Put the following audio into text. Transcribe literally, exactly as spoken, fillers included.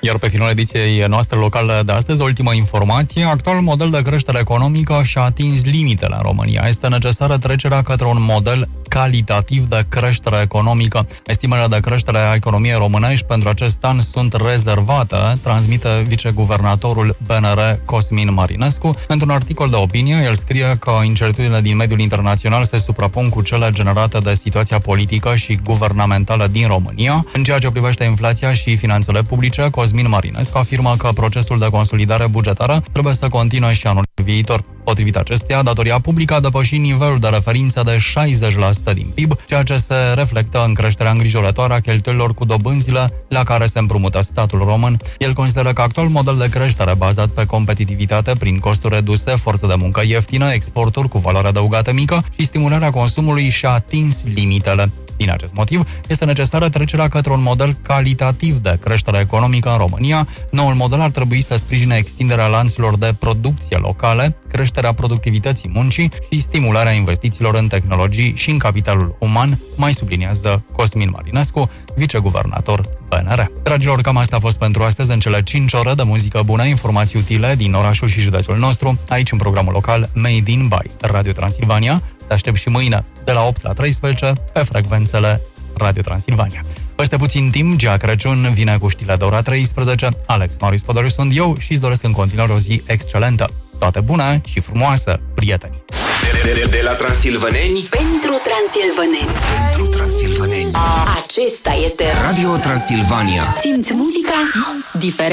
Iar pe finalul ediției noastre locale de astăzi, ultima informație, actualul model de creștere economică și-a atins limitele în România. Este necesară trecerea către un model calitativ de creștere economică. Estimele de creștere a economiei românești pentru acest an sunt rezervate, transmite viceguvernatorul B N R Cosmin Marinescu. Într-un articol de opinie, el scrie că incertitudinile din mediul internațional se suprapun cu cele generate de situația politică și guvernamentală din România. În ceea ce privește inflația și finanțele publice, Cosmin Marinescu afirmă că procesul de consolidare bugetară trebuie să continue și anul viitor. Potrivit acesteia, datoria publică a depășit nivelul de referință de șaizeci la sută din P I B, ceea ce se reflectă în creșterea îngrijorătoare a cheltuielilor cu dobânzile la care se împrumută statul român. El consideră că actual model de creștere bazat pe competitivitate prin costuri reduse, forță de muncă ieftină, exporturi cu valoare adăugată mică și stimularea consumului și-a atins limitele. Din acest motiv, este necesară trecerea către un model calitativ de creștere economică în România. Noul model ar trebui să sprijine extinderea lanțurilor de producție locale, creșterea productivității muncii și stimularea investițiilor în tehnologii și în capitalul uman, mai subliniază Cosmin Marinescu, viceguvernator B N R. Dragilor, cam asta a fost pentru astăzi în cele cinci ore de muzică bună, informații utile din orașul și județul nostru, aici în programul local Made in by Radio Transilvania. Te aștept și mâine de la opt la treisprezece pe frecvențele Radio Transilvania. Peste puțin timp, Gea Crăciun vine cu știrile de ora treisprezece. Alex Marius Podoriu sunt eu și îți doresc în continuare o zi excelentă. Toate bune și frumoasă, prieteni! De, de, de la transilvaneni pentru transilvaneni. Pentru transilvaneni. Acesta este Radio Transilvania. Simți muzica, simți diferența.